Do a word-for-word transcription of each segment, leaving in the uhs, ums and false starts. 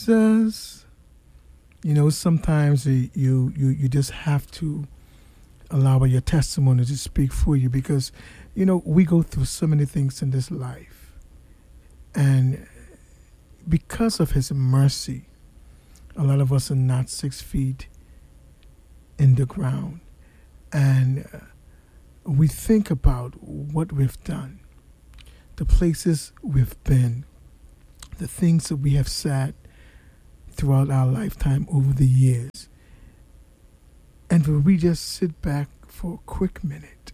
Jesus. You know, sometimes you, you, you just have to allow your testimony to speak for you because, you know, we go through so many things in this life. And because of his mercy, a lot of us are not six feet in the ground. And we think about what we've done, the places we've been, the things that we have said throughout our lifetime over the years. And when we just sit back for a quick minute,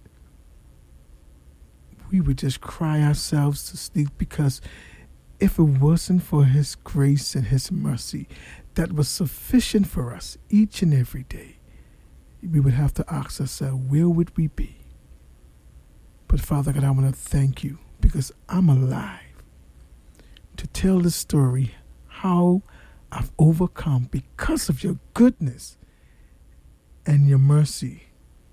we would just cry ourselves to sleep because if it wasn't for his grace and his mercy that was sufficient for us each and every day, we would have to ask ourselves, where would we be? But Father God, I want to thank you because I'm alive to tell the story how I've overcome because of your goodness and your mercy.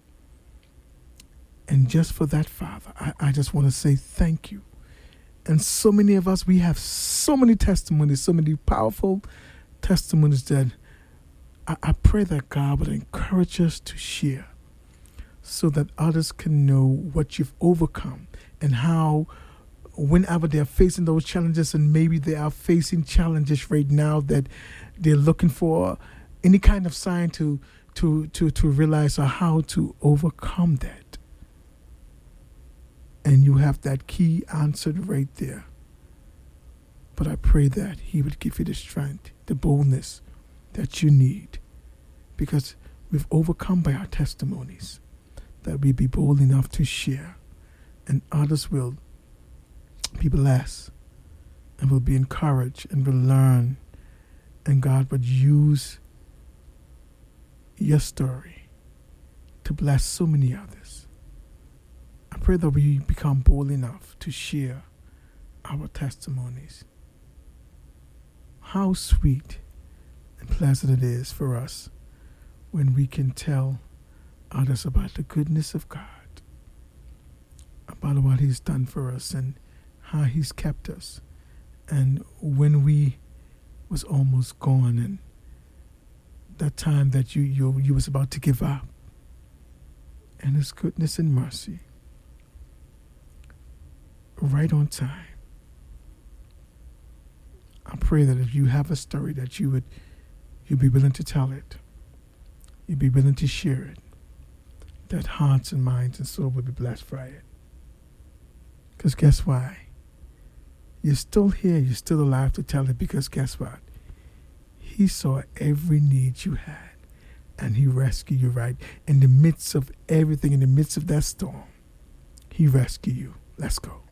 And just for that, Father, I, I just want to say thank you. And so many of us, we have so many testimonies, so many powerful testimonies that I, I pray that God would encourage us to share so that others can know what you've overcome and how whenever they're facing those challenges, and maybe they are facing challenges right now that they're looking for any kind of sign to to to to realize or how to overcome that. And you have that key answered right there. But I pray that he would give you the strength, the boldness that you need, because we've overcome by our testimonies, that we be bold enough to share, and others will be blessed and will be encouraged and will learn, and God would use your story to bless so many others. I pray that we become bold enough to share our testimonies. How sweet and pleasant it is for us when we can tell others about the goodness of God, about what he's done for us and how he's kept us. And when we was almost gone and that time that you, you, you was about to give up, and his goodness and mercy, right on time. I pray that if you have a story that you would, you'd be willing to tell it. You'd be willing to share it. That hearts and minds and soul would be blessed by it. Because guess why? You're still here. You're still alive to tell it because guess what? He saw every need you had and he rescued you right in the midst of everything, in the midst of that storm. He rescued you. Let's go.